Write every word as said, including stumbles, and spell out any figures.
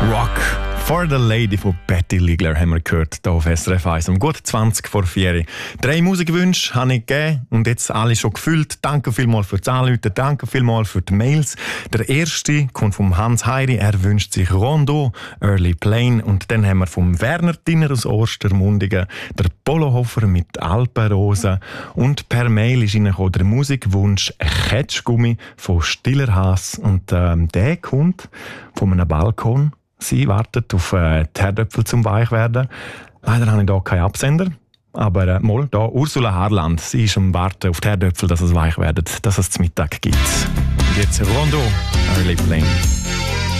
Rock for the Lady von Betty Ligler haben wir gehört, hier auf S R F eins um gut zwanzig vor vier. Drei Musikwünsche habe ich gegeben und jetzt alle schon gefüllt. Danke vielmals fürs Anrufen, danke vielmals für die Mails. Der erste kommt vom Hans Heiri, er wünscht sich Rondo, Early Plane. Und dann haben wir vom Werner Dinner aus Ostermundigen, der Polohofer mit Alpenrosen. Und per Mail ist reingekommen der Musikwunsch Ketschgummi von Stiller Haas. Und ähm, der kommt von einem Balkon. Sie wartet auf äh, die Herdöpfel zum Weichwerden. Leider habe ich hier keinen Absender. Aber äh, mal, da Ursula Harland. Sie ist am Warten auf die Herdöpfel, dass es weich wird, dass es zum Mittag gibt. Und jetzt Rondo, Early Plane.